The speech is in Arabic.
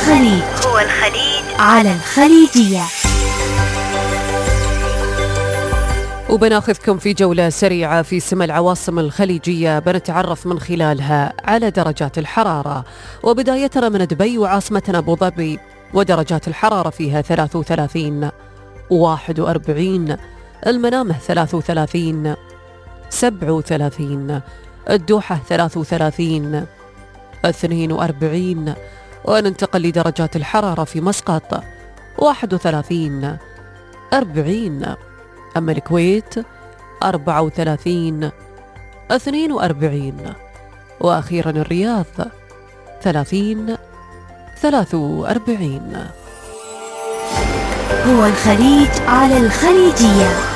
الخليج على الخليجية. وبناخذكم في جولة سريعة في سما العواصم الخليجية، بنتعرف من خلالها على درجات الحرارة. وبدايتنا من دبي وعاصمتنا أبو ظبي، ودرجات الحرارة فيها 33 41، المنامة 33 37، الدوحة 33 42. وننتقل لدرجات الحرارة في مسقط 31 40، أما الكويت 34 42، وأخيرا الرياض 30 43. هو الخليج على الخليجية.